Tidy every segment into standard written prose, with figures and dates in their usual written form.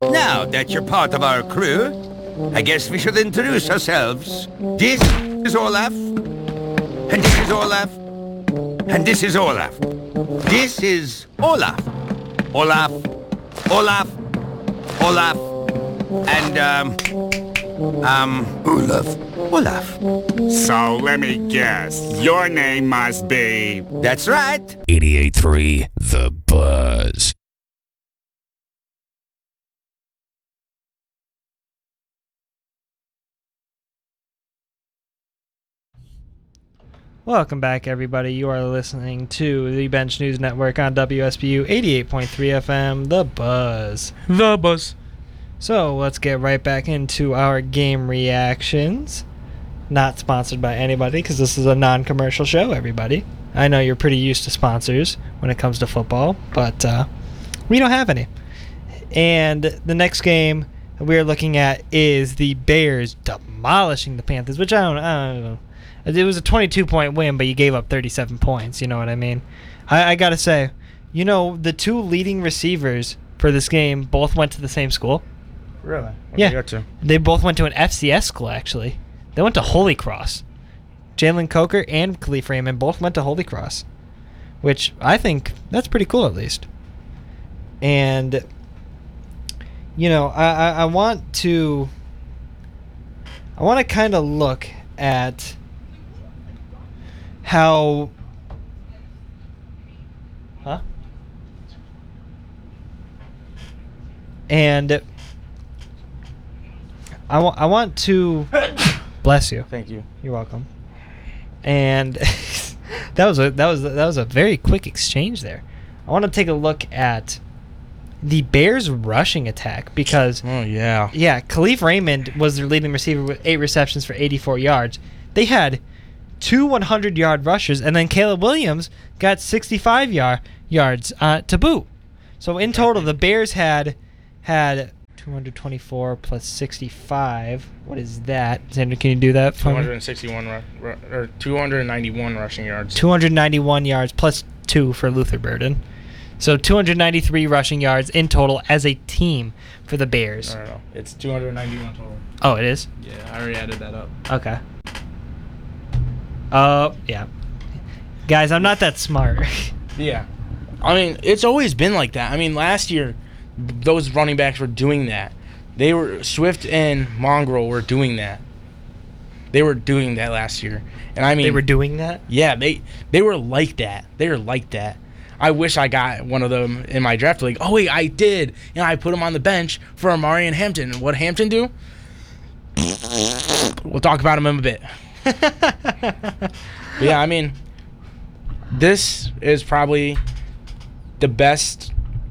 Now that you're part of our crew, I guess we should introduce ourselves. This is Olaf, and this is Olaf, and this is Olaf. This is Olaf. Olaf, Olaf, Olaf, and, Olaf. Olaf. So let me guess. Your name must be... That's right. 88.3 The Buzz. Welcome back, everybody. You are listening to the Bench News Network on WSBU 88.3 FM, The Buzz. The Buzz. So, let's get right back into our game reactions. Not sponsored by anybody, because this is a non-commercial show, everybody. I know you're pretty used to sponsors when it comes to football, but we don't have any. And the next game that we're looking at is the Bears demolishing the Panthers, which I don't know. It was a 22-point win, but you gave up 37 points. You know what I mean? I got to say, the two leading receivers for this game both went to the same school. Really? Yeah. They both went to an FCS school, actually. They went to Holy Cross. Jalen Coker and Khalif Raymond both went to Holy Cross, which I think that's pretty cool, at least. And, I want to kind of look at how... And I want to... Bless you. Thank you. You're welcome. And that was a very quick exchange there. I want to take a look at the Bears' rushing attack because Khalif Raymond was their leading receiver with 8 receptions for 84 yards. They had 2 100-yard rushers, and then Caleb Williams got 65 yards to boot. So in total, the Bears had 224 plus 65. What is that? Xander, can you do that for me? 291 rushing yards. 291 yards plus 2 for Luther Burden. So 293 rushing yards in total as a team for the Bears. No. It's 291 total. Oh, it is? Yeah, I already added that up. Okay. Yeah. Guys, I'm not that smart. Yeah. I mean, it's always been like that. I mean, last year, those running backs were doing that. Swift and Mongrel were doing that. They were doing that last year. And I mean... They were doing that? Yeah, they were like that. They were like that. I wish I got one of them in my draft league. Oh, wait, I did. And I put him on the bench for Amari and Hampton. And what did Hampton do? We'll talk about him in a bit. Yeah, I mean, this is probably the best...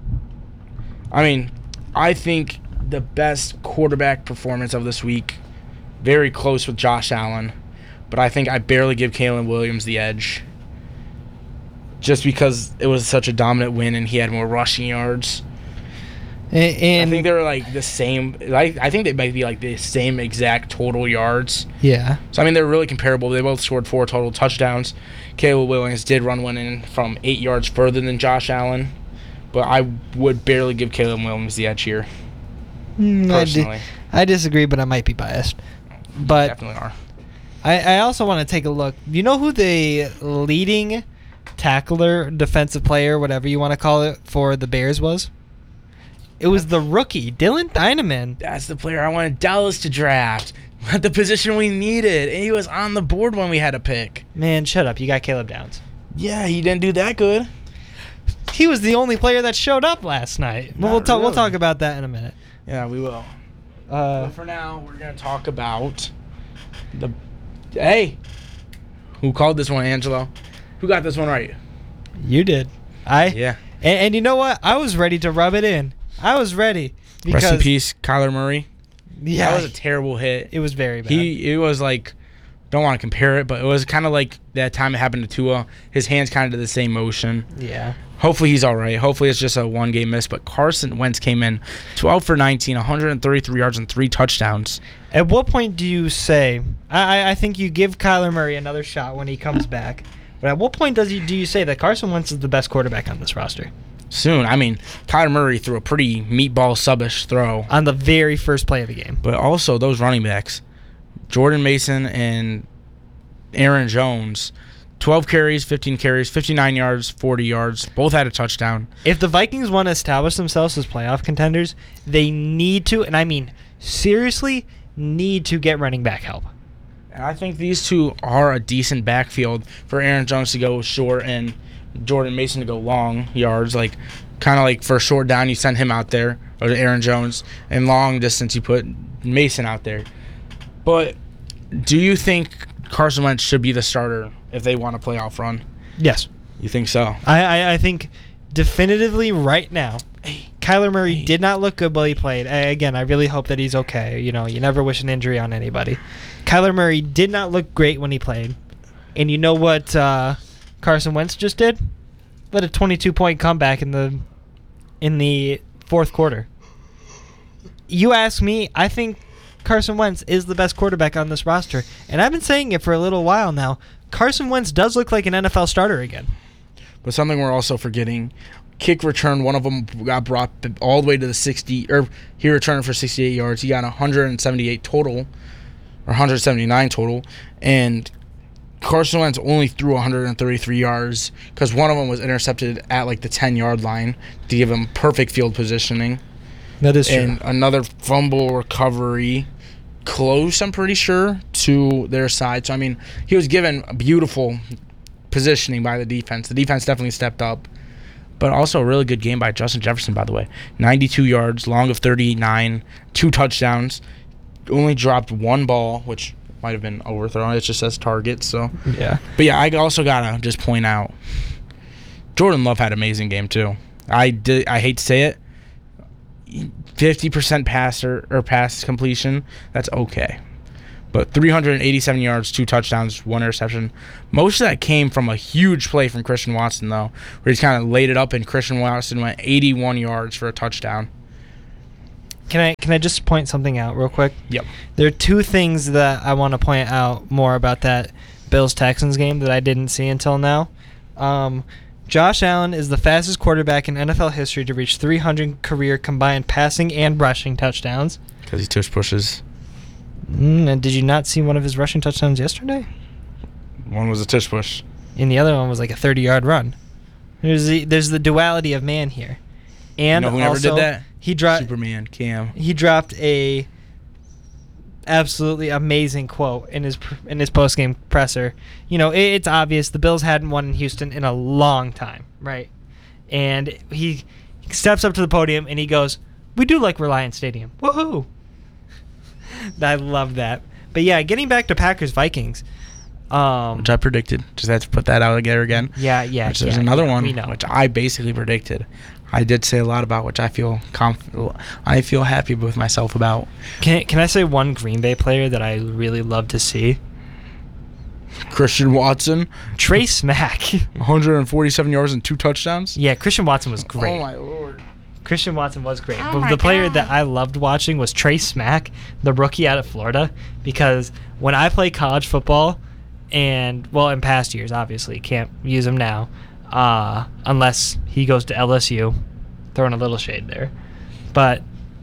I think the best quarterback performance of this week. Very close with Josh Allen. But I think I barely give Caleb Williams the edge. Just because it was such a dominant win and he had more rushing yards. And I think they were like the same. I think they might be like the same exact total yards. Yeah. So, I mean, they're really comparable. They both scored 4 total touchdowns. Caleb Williams did run one in from 8 yards further than Josh Allen. But I would barely give Caleb Williams the edge here. Personally. I disagree, but I might be biased. But definitely are. I also want to take a look. You know who the leading tackler, defensive player, whatever you want to call it, for the Bears was? It was the rookie, Dylan Dynaman. That's the player I wanted Dallas to draft. At the position we needed. And he was on the board when we had a pick. Man, shut up. You got Caleb Downs. Yeah, he didn't do that good. He was the only player that showed up last night. We'll talk about that in a minute. Yeah, we will. But for now, we're going to talk about the... Hey! Who called this one, Angelo? Who got this one right? You did. Yeah. And you know what? I was ready to rub it in. I was ready. Rest in peace, Kyler Murray. Yeah. That was a terrible hit. It was very bad. It was like... Don't want to compare it, but it was kind of like that time it happened to Tua. His hands kind of did the same motion. Yeah. Hopefully he's all right. Hopefully it's just a one-game miss. But Carson Wentz came in 12 for 19, 133 yards and 3 touchdowns. At what point do you say, I think you give Kyler Murray another shot when he comes back, but at what point do you say that Carson Wentz is the best quarterback on this roster? soon. I mean, Kyler Murray threw a pretty meatball subbish throw. On the very first play of the game. But also those running backs, Jordan Mason and Aaron Jones, 12 carries, 15 carries, 59 yards, 40 yards. Both had a touchdown. If the Vikings want to establish themselves as playoff contenders, they need to, and I mean seriously, need to get running back help. And I think these two are a decent backfield for Aaron Jones to go short and Jordan Mason to go long yards. Like, kind of like for a short down, you send him out there, or to Aaron Jones, and long distance, you put Mason out there. But do you think Carson Wentz should be the starter if they want a playoff run? Yes. You think so? I think definitively right now, Kyler Murray did not look good while he played. Again, I really hope that he's okay. You know, you never wish an injury on anybody. Kyler Murray did not look great when he played. And you know what Carson Wentz just did? Led a 22-point comeback in the fourth quarter. You ask me, I think Carson Wentz is the best quarterback on this roster. And I've been saying it for a little while now. Carson Wentz does look like an NFL starter again. But something we're also forgetting, kick return, one of them got brought all the way to the 60, or he returned for 68 yards. He got 178 total, or 179 total, and Carson Wentz only threw 133 yards because one of them was intercepted at like the 10-yard line to give him perfect field positioning. That is true. And another fumble recovery, close, I'm pretty sure, to their side. So, I mean, he was given a beautiful positioning by the defense. The defense definitely stepped up. But also a really good game by Justin Jefferson, by the way. 92 yards, long of 39, 2 touchdowns. Only dropped one ball, which might have been overthrown. It just says target. So Yeah. But yeah, I also gotta just point out, Jordan Love had an amazing game too. I hate to say it, 50% pass completion. That's okay. But 387 yards, 2 touchdowns, 1 interception. Most of that came from a huge play from Christian Watson, though, where he's kind of laid it up, and Christian Watson went 81 yards for a touchdown. Can I just point something out real quick? Yep. There are 2 things that I want to point out more about that Bills-Texans game that I didn't see until now. Josh Allen is the fastest quarterback in NFL history to reach 300 career combined passing and rushing touchdowns. Because he tush pushes. And did you not see one of his rushing touchdowns yesterday? One was a tush push. And the other one was like a 30-yard run. There's the duality of man here. And you know who also, never did that? He dropped Superman, Cam. He dropped a absolutely amazing quote in his post-game presser. You know, it's obvious the Bills hadn't won in Houston in a long time, right? And he steps up to the podium and he goes, "We do like Reliant Stadium. Woohoo!" I love that. But yeah, getting back to Packers-Vikings. Which I predicted. Just had to put that out there again. Yeah. There's another one, we know. which I basically predicted. I did say a lot about, which I feel happy with myself about. Can I say one Green Bay player that I really love to see? Christian Watson. Trey Smack. 147 yards and 2 touchdowns. Yeah, Christian Watson was great. Oh, my Lord. Christian Watson was great. Oh But my the player God. that I loved watching was Trey Smack, the rookie out of Florida, because when I play college football, and, well, in past years, obviously, can't use him now, unless he goes to LSU, throwing a little shade there. But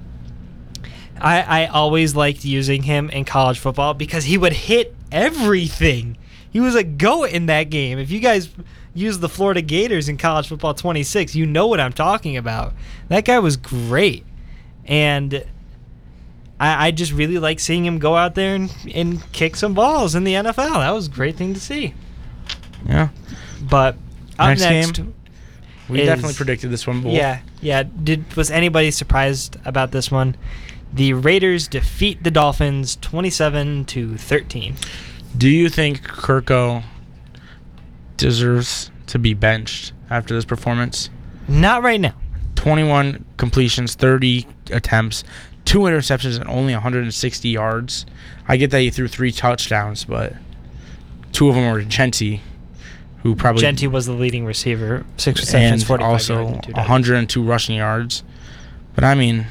I always liked using him in college football because he would hit everything. He was a goat in that game. If you guys use the Florida Gators in college football 26, you know what I'm talking about. That guy was great. And I just really like seeing him go out there and kick some balls in the NFL. That was a great thing to see. Yeah. But up Next next game? We is- definitely predicted this one. Bull. Yeah. Was anybody surprised about this one? The Raiders defeat the Dolphins 27-13. Do you think Kirko deserves to be benched after this performance? Not right now. 21 completions, 30 attempts, 2 interceptions, and only 160 yards. I get that he threw 3 touchdowns, but 2 of them were Genty, who probably Genty was the leading receiver, 6 receptions, and 45 also yards, and 2 touchdowns. 102 rushing yards. But I mean,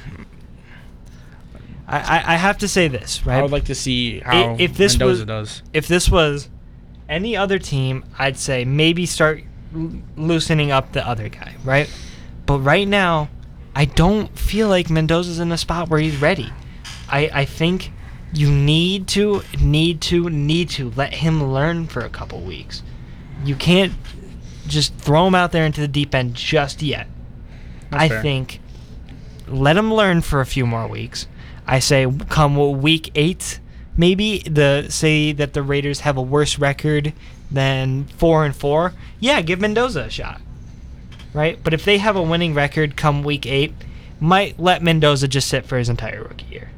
I have to say this, right? I would like to see how If this Mendoza was- does. If this was any other team, I'd say maybe start loosening up the other guy, right? But right now, I don't feel like Mendoza's in a spot where he's ready. I think you need to let him learn for a couple weeks. You can't just throw him out there into the deep end just yet. That's fair. I think let him learn for a few more weeks. I say come week 8, maybe say that the Raiders have a worse record than 4-4. Yeah, give Mendoza a shot. Right? But if they have a winning record come week 8, might let Mendoza just sit for his entire rookie year.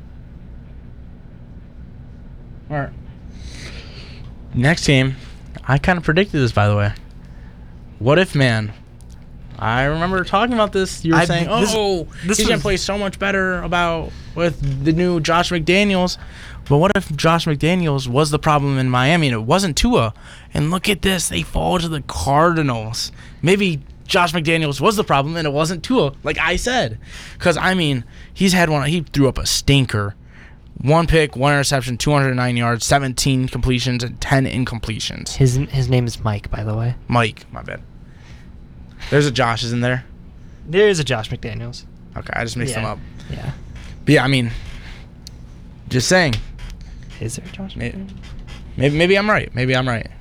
All right. Next game, I kind of predicted this, by the way. What if, man? I remember talking about this. You were saying, he's going to play so much better with the new Josh McDaniels. But what if Josh McDaniels was the problem in Miami and it wasn't Tua? And look at this. They fall to the Cardinals. Maybe Josh McDaniels was the problem and it wasn't Tua, like I said. Because, I mean, he threw up a stinker. 1 pick, 1 interception, 209 yards, 17 completions, and 10 incompletions. His name is Mike, by the way. Mike, my bad. There's a Josh, isn't there? There is a Josh McDaniels. Okay, I just mixed them up. Yeah. But yeah, I mean, just saying. Is there a Josh McDaniels? Maybe I'm right. Maybe I'm right.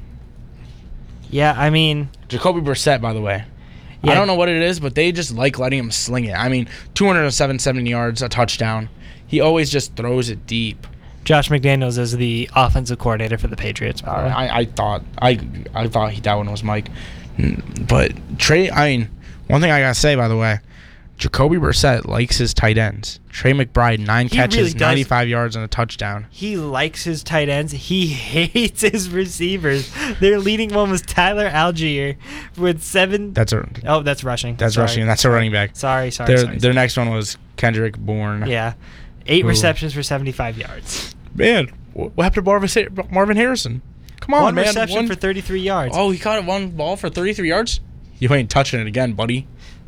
Yeah, I mean... Jacoby Brissett, by the way. Yeah. I don't know what it is, but they just like letting him sling it. I mean, 270 yards, a touchdown. He always just throws it deep. Josh McDaniels is the offensive coordinator for the Patriots. I thought that one was Mike. But Trey, I mean, one thing I got to say, by the way, Jacoby Brissett likes his tight ends. Trey McBride, 9 catches, really 95 yards, and a touchdown. He likes his tight ends. He hates his receivers. Their leading one was Tyler Algier with 7. That's rushing. That's rushing. That's a running back. Sorry. Their next one was Kendrick Bourne. Yeah. 8 receptions for 75 yards. Man, what happened to Marvin Harrison? Come on, one man. Reception for 33 yards. Oh, he caught it 1 ball for 33 yards? You ain't touching it again, buddy.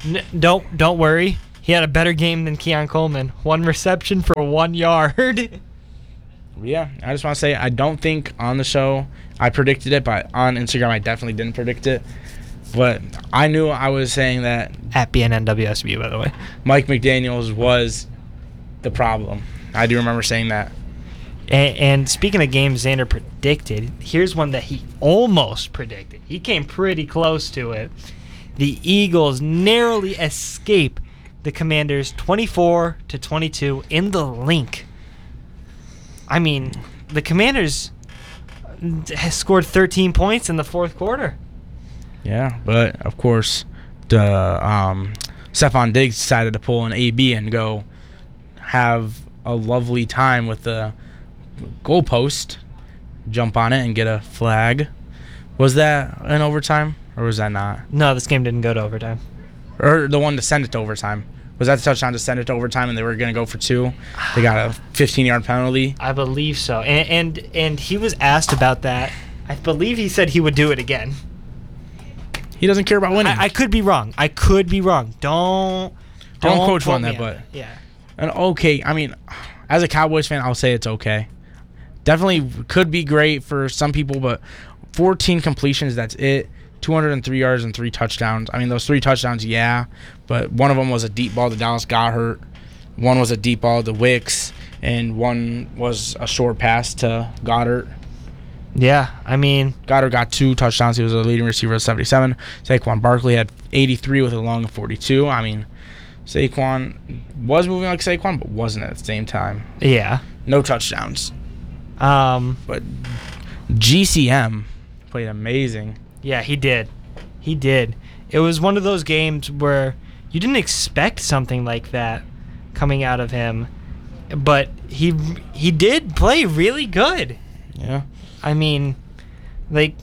Don't worry. He had a better game than Keon Coleman. 1 reception for 1 yard. Yeah, I just want to say I don't think on the show I predicted it, but on Instagram I definitely didn't predict it. But I knew I was saying that at BNNWSB, by the way. Mike McDaniels was the problem. I do remember saying that. And speaking of games Xander predicted, here's one that he almost predicted. He came pretty close to it. The Eagles narrowly escape the Commanders 24-22 in the Link. I mean, the Commanders has scored 13 points in the 4th quarter. Yeah, but of course, Stephon Diggs decided to pull an AB and go have a lovely time with the goalpost, jump on it and get a flag. Was that an overtime or was that not? No, this game didn't go to overtime. Or the one to send it to overtime. Was that the touchdown to send it to overtime and they were going to go for 2? They got a 15-yard penalty. I believe so. And he was asked about that. I believe he said he would do it again. He doesn't care about winning. I could be wrong. Don't coach quote on that, me but yeah. And okay, I mean, as a Cowboys fan, I'll say it's okay. Definitely could be great for some people, but 14 completions, that's it. 203 yards and 3 touchdowns. I mean, those 3 touchdowns, yeah, but one of them was a deep ball to Dallas Goedert. One was a deep ball to Wicks, and one was a short pass to Goddard. Yeah, I mean, Goddard got 2 touchdowns. He was a leading receiver at 77. Saquon Barkley had 83 with a long of 42. I mean, Saquon was moving like Saquon, but wasn't at the same time. yeah. No touchdowns. But GCM played amazing. Yeah, he did. It was one of those games where you didn't expect something like that coming out of him, but he did play really good. Yeah. I mean, like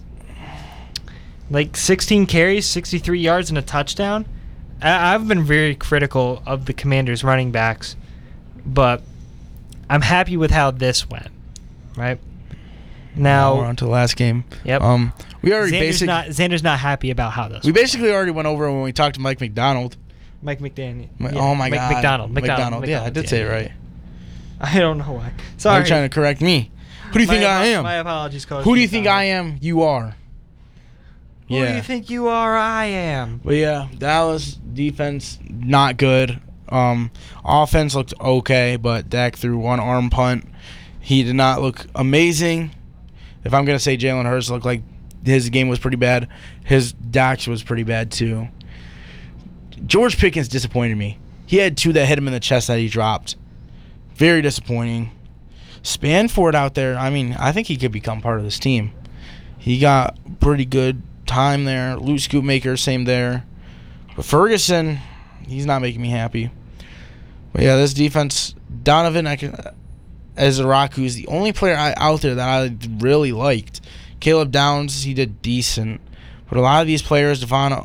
16 carries, 63 yards, and a touchdown. I've been very critical of the Commanders' running backs, but I'm happy with how this went. Right now, we're on to the last game. Yep. We already Xander's not happy about how this. We basically already went over when we talked to Mike McDonald. Mike McDaniel. Oh my God. McDonald. Yeah, I did say it right. I don't know why. Are Sorry. you trying to correct me? Who do you think I am? My apologies, Coach. Who do you think I am? You are. Who do you think you are? I am. But yeah, Dallas Defense, not good. Offense looked okay, but Dak threw one arm punt. He did not look amazing. If I'm going to say Jalen Hurts looked like his game was pretty bad, his Dak's was pretty bad too. George Pickens disappointed me. He had 2 that hit him in the chest that he dropped. Very disappointing. Spanford out there, I mean, I think he could become part of this team. He got pretty good time there. Luke Scootmaker, same there. But Ferguson, he's not making me happy. But yeah, this defense, Donovan Ezraku is the only player out there that I really liked. Caleb Downs, he did decent. But a lot of these players, DeMar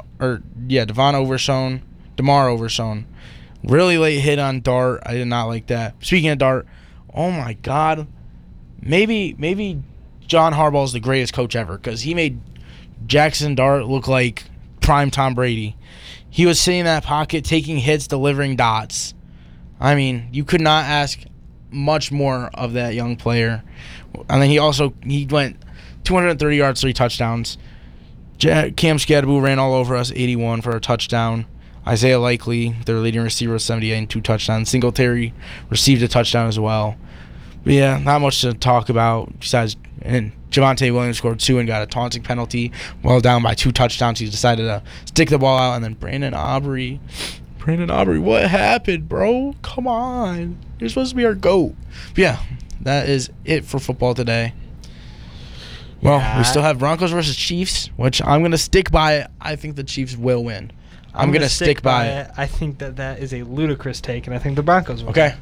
Overshown, really late hit on Dart. I did not like that. Speaking of Dart, oh my God, maybe John Harbaugh is the greatest coach ever because he made Jackson Dart look like prime Tom Brady. He was sitting in that pocket, taking hits, delivering dots. I mean, you could not ask much more of that young player. And then he went 230 yards, 3 touchdowns. Cam Skadaboo ran all over us, 81 for a touchdown. Isaiah Likely, their leading receiver, 78 and 2 touchdowns. Singletary received a touchdown as well. But yeah, not much to talk about besides. And Javonte Williams scored 2 and got a taunting penalty. Well down by 2 touchdowns, he decided to stick the ball out. And then Brandon Aubrey, what happened, bro? Come on, you're supposed to be our GOAT. But yeah, that is it for football today. Well, we still have Broncos versus Chiefs, which I'm going to stick by it. I think the Chiefs will win. I'm going to stick by it. I think that is a ludicrous take, and I think the Broncos will. Okay.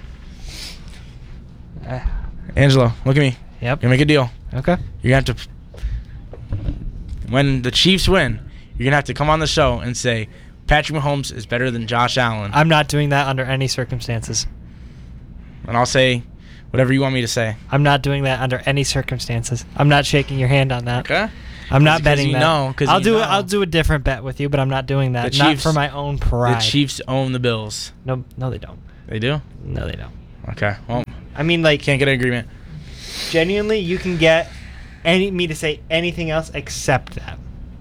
Angelo, look at me. Yep. You're going to make a deal. Okay. You're going to have to... When the Chiefs win, you're going to have to come on the show and say, Patrick Mahomes is better than Josh Allen. I'm not doing that under any circumstances. And I'll say whatever you want me to say. I'm not doing that under any circumstances. I'm not shaking your hand on that. Okay. I'm not betting you that. know, I'll do a different bet with you, but I'm not doing that. The Not Chiefs- for my own pride. The Chiefs own the Bills. No, they don't. They do? No, they don't. Okay. Well, I mean, like, can't get an agreement. genuinely, you can get me to say anything else except that.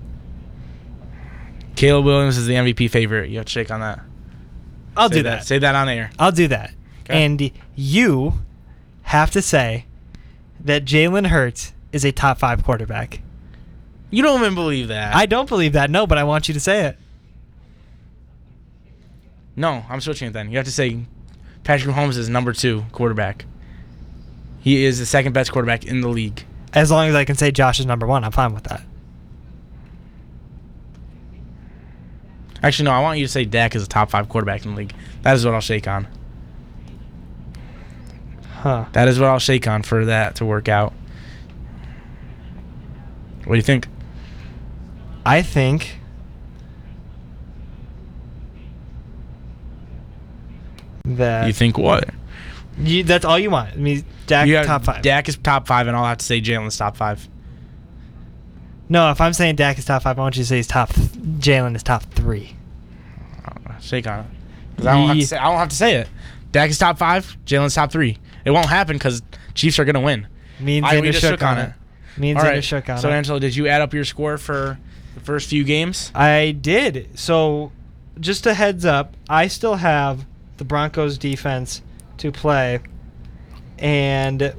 Caleb Williams is the MVP favorite. You have to shake on that. I'll Say do that. Say that on air. I'll do that. Okay. And you have to say that Jalen Hurts is a top 5 quarterback. You don't even believe that. I don't believe that, no, but I want you to say it. No, I'm switching it then. You have to say Patrick Mahomes is number 2 quarterback. He is the second best quarterback in the league. As long as I can say Josh is number 1, I'm fine with that. Actually, no, I want you to say Dak is a top 5 quarterback in the league. That is what I'll shake on. Huh. That is what I'll shake on for that to work out. What do you think? I think that You think what? that's all you want. I mean, Dak You have- top 5. Dak is top 5, and I'll have to say Jalen's top 5. No, if I'm saying Dak is top 5, I want you to say Jalen is top 3. Shake on it. 'Cause I don't have to say it. Dak is top 5. Jalen's top 3. It won't happen because Chiefs are gonna win. Me and We Xander just shook on it. Me and All Xander right. shook on So, it. Angelo, did you add up your score for the first few games? I did. So, just a heads up, I still have the Broncos defense to play. And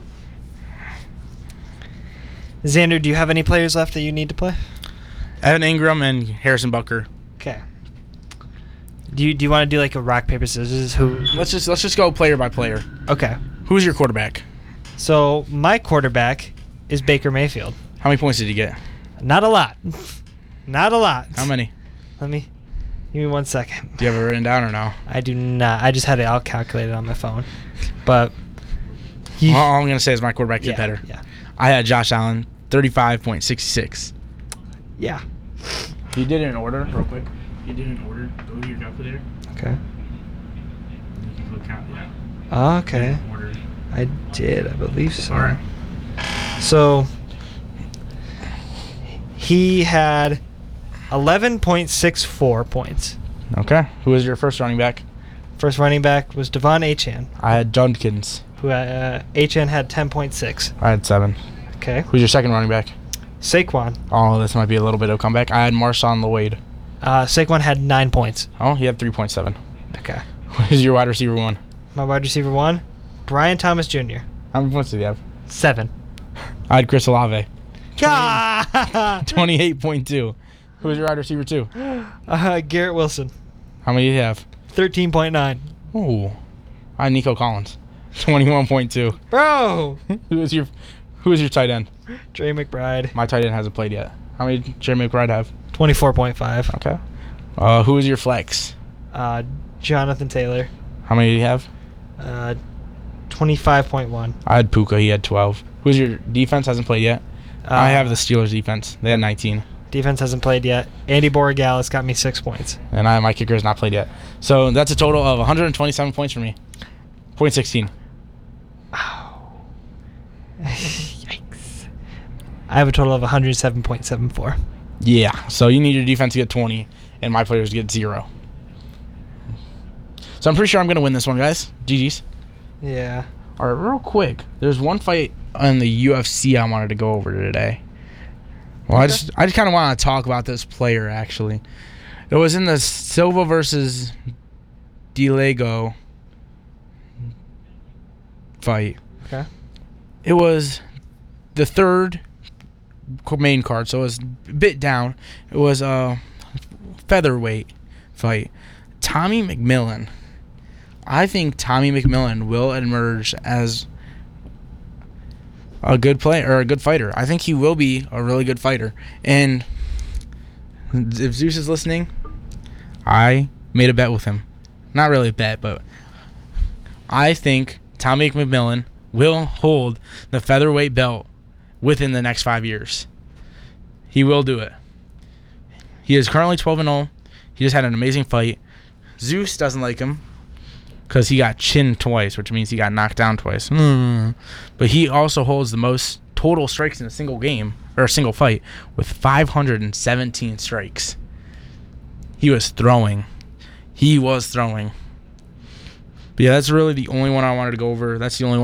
Xander, do you have any players left that you need to play? Evan Ingram and Harrison Butker. Okay. Do you want to do like a rock paper scissors? Who? Let's just go player by player. Okay. Who's your quarterback? So my quarterback is Baker Mayfield. How many points did he get? Not a lot. Not a lot. How many? Give me 1 second. Do you have it written down or no? I do not. I just had it all calculated on my phone. But All I'm gonna say is my quarterback did better. Yeah. I had Josh Allen, 35.66. Yeah. You did it in order, real quick. You did it in order. Go to your calculator. Okay. You can look out. Yeah. Okay. In order. I did. I believe so. All right. So he had 11.64 points. Okay. Who was your first running back? First running back was Devon Achane, I had Judkins. who Achane had 10.6. I had 7. Okay. Who's your second running back? Saquon. Oh, this might be a little bit of a comeback. I had Marshawn Lloyd. Saquon had 9 points. Oh, he had 3.7. Okay. Who's your wide receiver 1? My wide receiver 1, Brian Thomas Jr. How many points did he have? 7. I had Chris Olave. God! 28.2. Who's your wide receiver 2? Garrett Wilson, How many do you have? 13.9. Ooh. I had Nico Collins. 21.2. Bro! Who is your tight end? Trey McBride, My tight end hasn't played yet. How many did Jeremy McBride have? 24.5. Okay. Who is your flex? Jonathan Taylor, How many do you have? 25.1. I had Puka. He had 12. Who's your defense? Hasn't played yet. I have the Steelers defense. They had 19. Defense hasn't played yet. Andy Borregales got me 6 points. And my kicker has not played yet. So that's a total of 127 points for me. 0.16. Yikes. I have a total of 107.74. Yeah. So you need your defense to get 20, and my players to get 0. So I'm pretty sure I'm going to win this one, guys. GG's. Yeah. All right, real quick. There's one fight on the UFC I wanted to go over today. Well, I just kind of want to talk about this player, actually. It was in the Silva versus DeLego fight. Okay. It was the third main card, so it was a bit down. It was a featherweight fight. Tommy McMillan. I think Tommy McMillan will emerge as a good player or a good fighter. I think he will be a really good fighter. And if Zeus is listening, I made a bet with him. Not really a bet, but I think Tommy McMillan will hold the featherweight belt within the next 5 years. He will do it. He is currently 12-0. He just had an amazing fight. Zeus doesn't like him because he got chinned twice, which means he got knocked down twice. But he also holds the most total strikes in a single game, or a single fight, with 517 strikes. He was throwing. But yeah, that's really the only one I wanted to go over. That's the only one